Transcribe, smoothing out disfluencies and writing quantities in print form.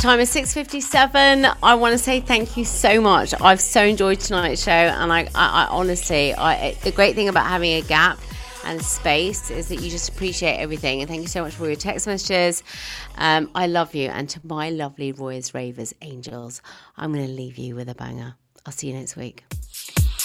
time is 6:57. I want to say thank you so much. I've so enjoyed tonight's show, and I honestly, the great thing about having a gap and space is that you just appreciate everything. And thank you so much for your text messages. I love you. And to my lovely Royers, Ravers, Angels, I'm going to leave you with a banger. I'll see you next week.